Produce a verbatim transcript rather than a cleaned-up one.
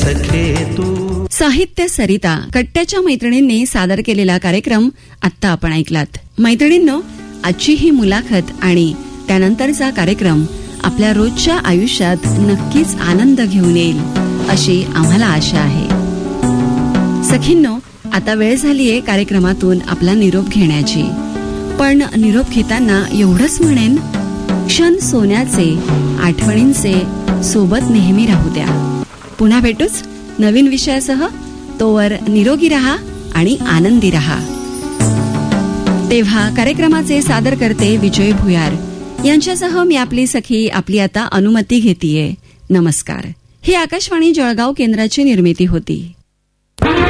सखे तू. साहित्य सरिता कट्ट्याच्या मैत्रिणींनी सादर केलेला कार्यक्रम आत्ता आपण ऐकलात. मैत्रिणींनो, आजची ही मुलाखत आणि त्यानंतरचा कार्यक्रम आपल्या रोजच्या आयुष्यात नक्कीच आनंद घेऊन येईल अशी आम्हाला आशा आहे. सखींनो, आता वेळ झालीये कार्यक्रमातून आपला निरोप घेण्याची. पण निरोप घेताना एवढंच म्हणेन, क्षण सोन्याचे, आठवणींचे सोबत नेहमी राहू द्या. पुन्हा भेटूच नवीन विषयासह. तोवर निरोगी रहा आणि आनंदी रहा. तेव्हा कार्यक्रमाचे सादर करते विजय भुयार यांच्यासह मी आपली सखी आपली आता अनुमती घेतीये. नमस्कार. ही आकाशवाणी जळगाव केंद्राची निर्मिती होती.